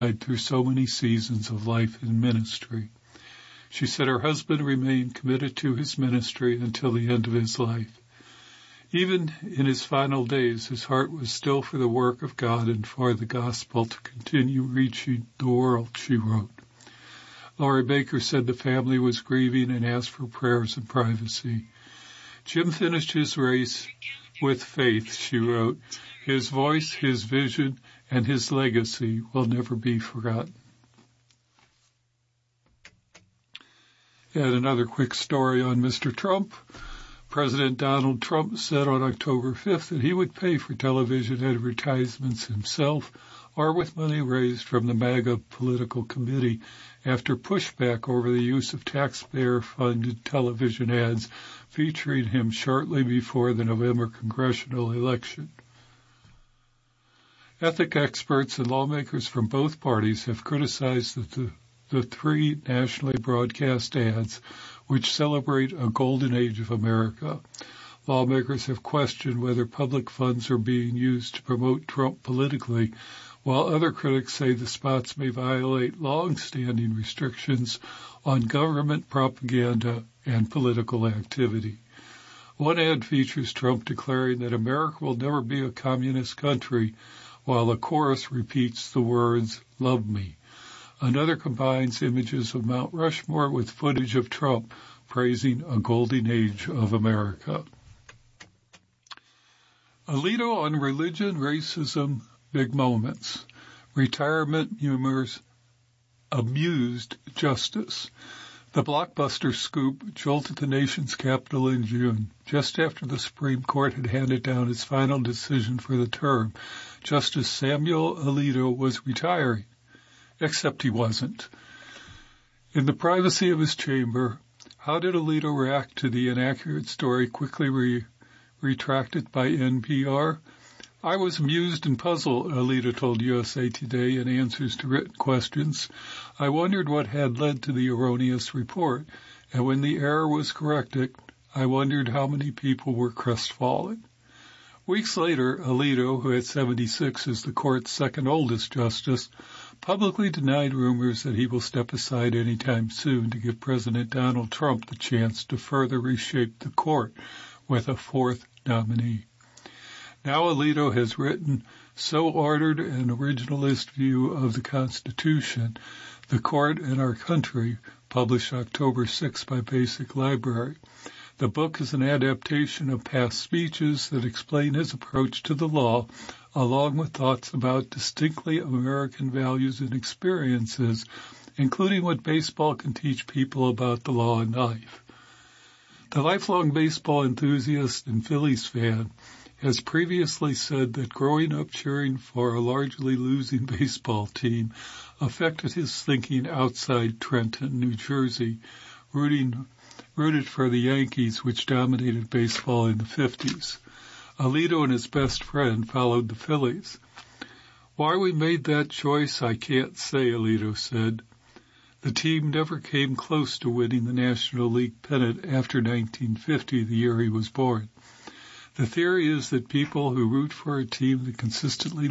through so many seasons of life and ministry. She said her husband remained committed to his ministry until the end of his life. Even in his final days, his heart was still for the work of God and for the gospel to continue reaching the world, she wrote. Laurie Baker said the family was grieving and asked for prayers and privacy. Jim finished his race with faith, she wrote. His voice, his vision, and his legacy will never be forgotten. And another quick story on Mr. Trump. President Donald Trump said on October 5th that he would pay for television advertisements himself or with money raised from the MAGA political committee after pushback over the use of taxpayer-funded television ads featuring him shortly before the November congressional election. Ethic experts and lawmakers from both parties have criticized the three nationally broadcast ads which celebrate a golden age of America. Lawmakers have questioned whether public funds are being used to promote Trump politically, while other critics say the spots may violate long-standing restrictions on government propaganda and political activity. One ad features Trump declaring that America will never be a communist country, while the chorus repeats the words, "Love me." Another combines images of Mount Rushmore with footage of Trump praising a golden age of America. Alito on religion, racism, big moments. Retirement humors amused justice. The blockbuster scoop jolted the nation's capital in June, just after the Supreme Court had handed down its final decision for the term. Justice Samuel Alito was retiring, except he wasn't. In the privacy of his chamber, how did Alito react to the inaccurate story quickly retracted by NPR? I was amused and puzzled, Alito told USA Today in answers to written questions. I wondered what had led to the erroneous report, and when the error was corrected, I wondered how many people were crestfallen. Weeks later, Alito, who at 76 is the court's second oldest justice, publicly denied rumors that he will step aside anytime soon to give President Donald Trump the chance to further reshape the court with a fourth nominee. Now Alito has written so ordered an originalist view of the Constitution, The Court and Our Country, published October 6 by Basic Library. The book is an adaptation of past speeches that explain his approach to the law, along with thoughts about distinctly American values and experiences, including what baseball can teach people about the law and life. The lifelong baseball enthusiast and Phillies fan has previously said that growing up cheering for a largely losing baseball team affected his thinking outside Trenton, New Jersey, rooted for the Yankees, which dominated baseball in the 50s. Alito and his best friend followed the Phillies. Why we made that choice, I can't say, Alito said. The team never came close to winning the National League pennant after 1950, the year he was born. The theory is that people who root for a team that consistently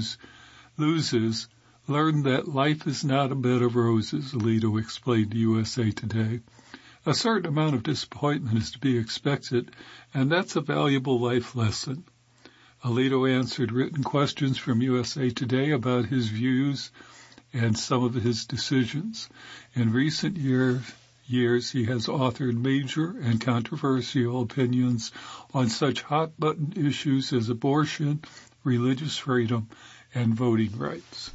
loses learn that life is not a bed of roses, Alito explained to USA Today. A certain amount of disappointment is to be expected, and that's a valuable life lesson. Alito answered written questions from USA Today about his views and some of his decisions. In recent years, he has authored major and controversial opinions on such hot-button issues as abortion, religious freedom, and voting rights.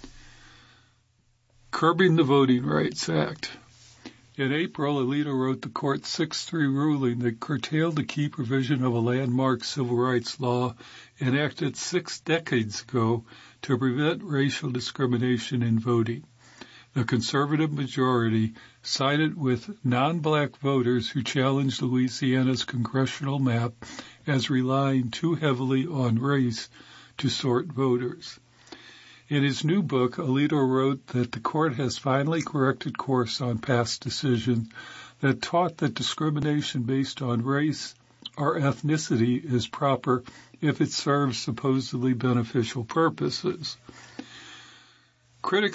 Curbing the Voting Rights Act. In April, Alito wrote the court's 6-3 ruling that curtailed the key provision of a landmark civil rights law enacted 6 decades ago to prevent racial discrimination in voting. The conservative majority sided with non-black voters who challenged Louisiana's congressional map as relying too heavily on race to sort voters. In his new book, Alito wrote that the court has finally corrected course on past decisions that taught that discrimination based on race or ethnicity is proper if it serves supposedly beneficial purposes. Critics